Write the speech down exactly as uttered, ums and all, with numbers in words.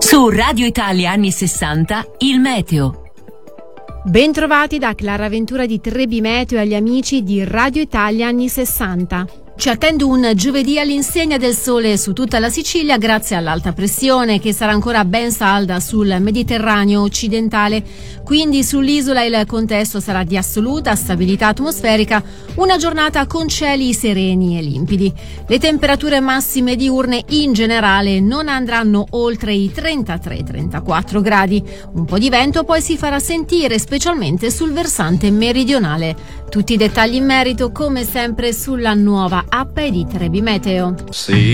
Su Radio Italia anni sessanta, il meteo. Bentrovati da Clara Ventura di Trebi Meteo e agli amici di Radio Italia anni sessanta. Ci attende un giovedì all'insegna del sole su tutta la Sicilia grazie all'alta pressione che sarà ancora ben salda sul Mediterraneo occidentale. Quindi sull'isola il contesto sarà di assoluta stabilità atmosferica, una giornata con cieli sereni e limpidi. Le temperature massime diurne in generale non andranno oltre i trentatré trentaquattro gradi. Un po' di vento poi si farà sentire specialmente sul versante meridionale. Tutti i dettagli in merito come sempre sulla nuova app di Trebi Meteo. Sì.